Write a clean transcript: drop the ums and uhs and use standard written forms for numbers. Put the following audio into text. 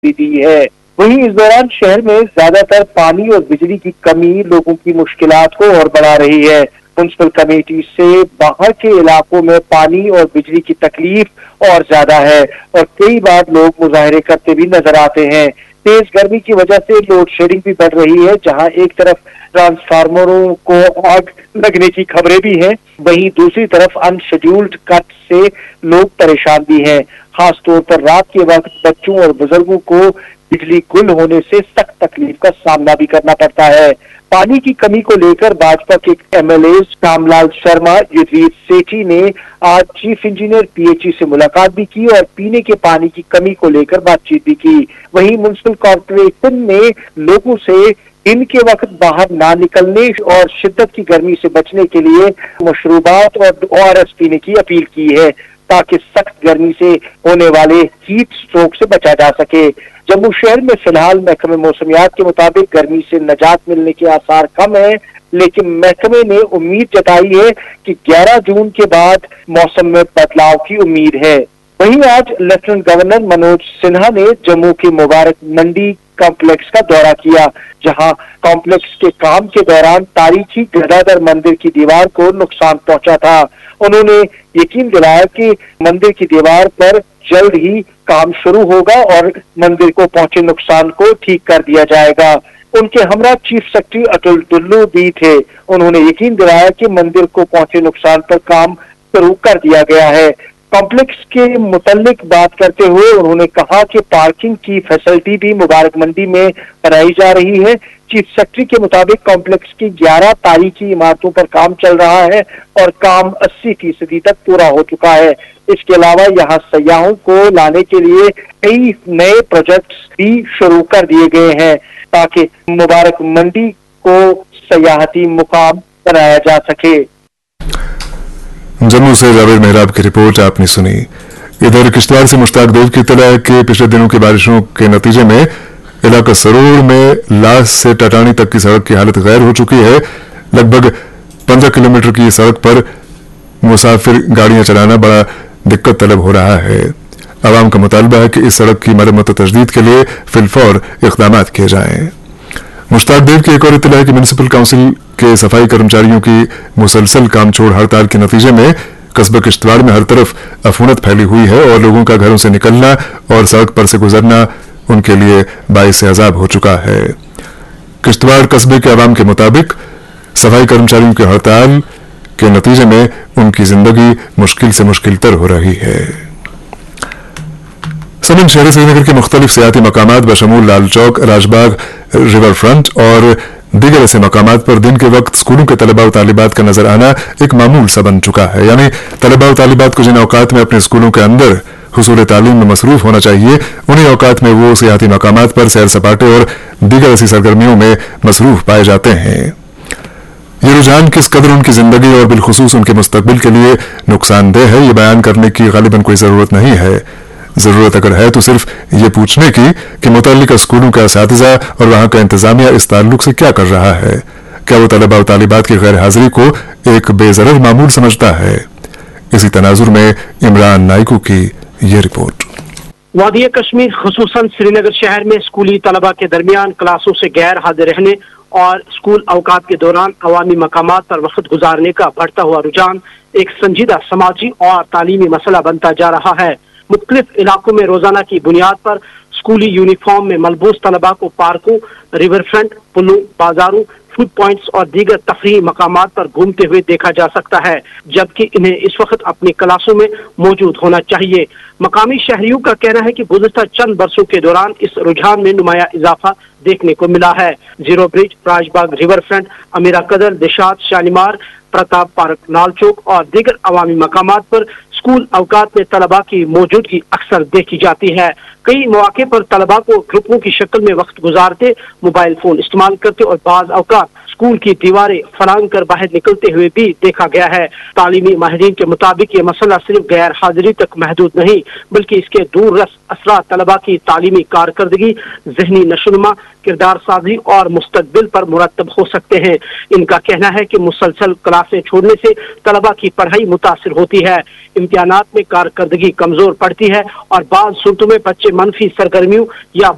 भी दी है। वहीं इस दौरान शहर में ज्यादातर पानी और बिजली की कमी लोगों की मुश्किलात को और बढ़ा रही है। म्युनिसिपल कमेटी से बाहर के इलाकों में पानी और बिजली की तकलीफ और ज्यादा है और कई बार लोग मुजाहरे करते भी नजर आते हैं। तेज गर्मी की वजह से लोड शेडिंग भी बढ़ रही है, जहां एक तरफ ट्रांसफार्मरों को आग लगने की खबरें भी हैं, वहीं दूसरी तरफ अनशेड्यूल्ड कट से लोग परेशान भी हैं। खासतौर पर रात के वक्त बच्चों और बुजुर्गों को बिजली गुल होने से सख्त तकलीफ का सामना भी करना पड़ता है। पानी की कमी को लेकर भाजपा के एमएलए श्यामलाल शर्मा, युद्धवीर सेठी ने आज चीफ इंजीनियर पीएचई से मुलाकात भी की और पीने के पानी की कमी को लेकर बातचीत भी की। वहीं म्युनिसिपल कॉर्पोरेशन ने लोगों से दिन के वक्त बाहर ना निकलने और शिद्दत की गर्मी से बचने के लिए मशरूबात और ORS पीने की अपील की है, ताकि सख्त गर्मी से होने वाले हीट स्ट्रोक से बचा जा सके। जम्मू शहर में फिलहाल महकमे मौसमियात के मुताबिक गर्मी से निजात मिलने के आसार कम है, लेकिन महकमे ने उम्मीद जताई है कि 11 जून के बाद मौसम में बदलाव की उम्मीद है। वहीं आज लेफ्टिनेंट गवर्नर मनोज सिन्हा ने जम्मू के मुबारक मंडी कॉम्प्लेक्स का दौरा किया, जहां कॉम्प्लेक्स के काम के दौरान तारीखी गदाधर मंदिर की दीवार को नुकसान पहुंचा था। उन्होंने यकीन दिलाया कि मंदिर की दीवार पर जल्द ही काम शुरू होगा और मंदिर को पहुंचे नुकसान को ठीक कर दिया जाएगा। उनके हमरा चीफ सेक्रेटरी अतुल टुल्लू भी थे। उन्होंने यकीन दिलाया कि मंदिर को पहुंचे नुकसान पर काम शुरू कर दिया गया है। कॉम्प्लेक्स के मुतल्लिक बात करते हुए उन्होंने कहा कि पार्किंग की फैसिलिटी भी मुबारक मंडी में बनाई जा रही है। चीफ सेक्रेटरी के मुताबिक कॉम्प्लेक्स की 11 तारीखी इमारतों पर काम चल रहा है और काम 80% तक पूरा हो चुका है। इसके अलावा यहाँ सयाहों को लाने के लिए कई नए प्रोजेक्ट्स भी शुरू कर दिए गए हैं, ताकि मुबारक मंडी को सयाहती मुकाम बनाया जा सके। जम्मू से जावेद मेहराब की रिपोर्ट आपने सुनी। इधर किश्तवाड़ से मुश्ताक देव की इत्तला के पिछले दिनों की बारिशों के नतीजे में इलाका सरोड़ में लाश से टटानी तक की सड़क की हालत गैर हो चुकी है। लगभग 15 किलोमीटर की सड़क पर मुसाफिर गाड़ियां चलाना बड़ा दिक्कत तलब हो रहा है। आवाम का मुतालबा है कि इस सड़क की मरम्मत और तजदीद के लिए फिलफौर इक़दामात किए जाएं। मुश्ताक देव की एक और इत्तला है कि म्युनिसिपल काउंसिल के सफाई कर्मचारियों की मुसलसल काम छोड़ हड़ताल के नतीजे में कस्बा किश्तवाड़ में हर तरफ अफूनत फैली हुई है और लोगों का घरों से निकलना और सड़क पर से गुजरना उनके लिए बाइस अजाब हो चुका है। किश्तवाड़ कस्बे के अवाम के मुताबिक सफाई कर्मचारियों की हड़ताल के नतीजे में उनकी जिंदगी मुश्किल से मुश्किल तर हो रही है। सदन शहर श्रीनगर के मुख्तलिफ सियाती मकामात बशमूल लाल चौक, राजबाग, रिवर फ्रंट और दीगर ऐसे मकामात पर दिन के वक्त स्कूलों के तलबा और तालिबात का नजर आना एक मामूल सा बन चुका है। यानी तलबा और तालिबात को जिन औकात में अपने स्कूलों के अंदर हुसूल तालीम में मसरूफ होना चाहिए, उन्हीं औकात में वो सियाती मकामात पर सैर सपाटे और दीगर ऐसी सरगर्मियों में मसरूफ पाए जाते हैं। ये रुझान किस कदर उनकी जिंदगी और बिलखुसूस उनके मुस्तकबिल के लिए नुकसानदेह है, ये बयान करने की गालिबन कोई जरूरत नहीं है। जरूरत अगर है तो सिर्फ ये पूछने की कि मुतल्लिका स्कूलों का असातिज़ा और वहां का इंतजामिया इस ताल्लुक से क्या कर रहा है। क्या वो तलबा और तालिबात की गैर हाजिरी को एक बेजरर मामूल समझता है। इसी तनाजुर में इमरान नाइकू की ये रिपोर्ट। वादिया कश्मीर खुसूसन श्रीनगर शहर में स्कूली तलबा के दरमियान क्लासों से गैर हाजिर रहने और स्कूल अवकात के दौरान अवामी मकामात पर वक्त गुजारने का बढ़ता हुआ रुझान एक संजीदा समाजी और तालीमी मसला बनता जा रहा है। मुख्तलिफ इलाकों में रोजाना की बुनियाद पर स्कूली यूनिफॉर्म में मलबूस तलबा को पार्कों, रिवर फ्रंट, पुलों, बाजारों, फूड पॉइंट्स और दीगर तफरीही मकामात पर घूमते हुए देखा जा सकता है, जबकि इन्हें इस वक्त अपनी क्लासों में मौजूद होना चाहिए। मकामी शहरियों का कहना है कि गुज़श्ता चंद बरसों के दौरान इस रुझान में नुमाया इजाफा देखने को मिला है। Zero bridge, Rajbagh, river front, अमीरा कदर, दिशात, शालीमार, प्रताप पार्क, लाल चौक और दीगर अवामी मकामात पर स्कूल अवकात में तलबा की मौजूदगी अक्सर देखी जाती है। कई मौके पर तलबा को ग्रुपों की शक्ल में वक्त गुजारते, मोबाइल फोन इस्तेमाल करते और बाज अवकात स्कूल की दीवारें फलांग कर बाहर निकलते हुए भी देखा गया है। तालीमी माहिरीन के मुताबिक ये मसला सिर्फ गैर हाजिरी तक महदूद नहीं, बल्कि इसके दूर रस असरात तलबा की तालीमी कारकर्दगी, जहनी नशोनुमा, किरदार साजी और मुस्तकबिल पर मुरतब हो सकते हैं। इनका कहना है कि मुसलसल क्लासें छोड़ने से तलबा की पढ़ाई मुतासिर होती है, इम्तिहानात में कारकर्दगी कमजोर पड़ती है और बाज़ सूरतों में बच्चे मनफी सरगर्मियों या